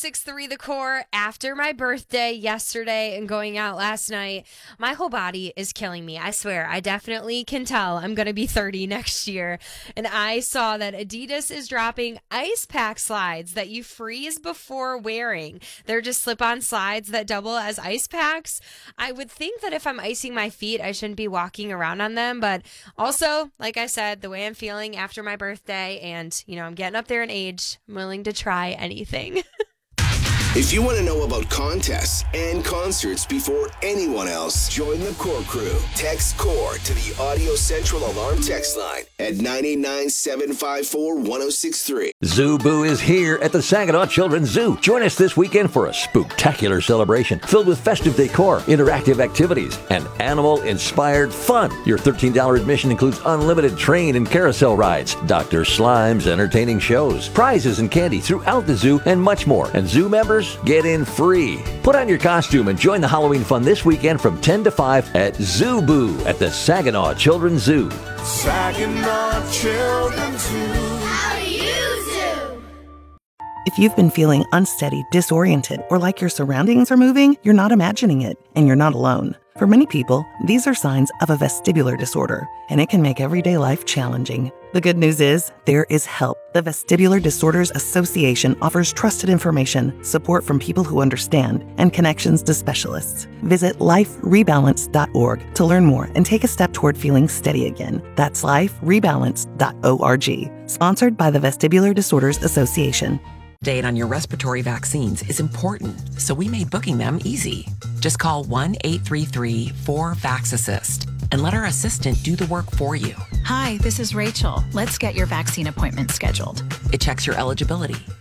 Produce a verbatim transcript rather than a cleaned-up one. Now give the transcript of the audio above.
six point three The Core. After my birthday yesterday and going out last night, my whole body is killing me. I swear, I definitely can tell I'm going to be thirty next year. And I saw that Adidas is dropping ice pack slides that you freeze before wearing. They're just slip-on slides that double as ice packs. I would think that if I'm icing my feet, I shouldn't be walking around on them. But also, like I said, the way I'm feeling after my birthday and, you know, I'm getting up there in age, I'm willing to try anything. If you want to know about contests and concerts before anyone else, join the Core Crew. Text CORE to the Audio Central Alarm text line at nine eight nine, seven five four, one oh six three. Zoo Boo is here at the Saginaw Children's Zoo. Join us this weekend for a spooktacular celebration filled with festive decor, interactive activities, and animal-inspired fun. Your thirteen dollars admission includes unlimited train and carousel rides, Doctor Slime's entertaining shows, prizes and candy throughout the zoo, and much more. And zoo members get in free. Put on your costume and join the Halloween fun this weekend from ten to five at Zoo Boo at the Saginaw Children's Zoo. Saginaw Children's Zoo. How do you zoo? If you've been feeling unsteady, disoriented, or like your surroundings are moving, you're not imagining it, and you're not alone. For many people, these are signs of a vestibular disorder, and it can make everyday life challenging. The good news is, there is help. The Vestibular Disorders Association offers trusted information, support from people who understand, and connections to specialists. Visit life rebalance dot org to learn more and take a step toward feeling steady again. That's life rebalance dot org. Sponsored by the Vestibular Disorders Association. Date on your respiratory vaccines is important, so we made booking them easy. Just call one eight three three, four, VAX assist and let our assistant do the work for you. Hi, this is Rachel. Let's get your vaccine appointment scheduled. It checks your eligibility,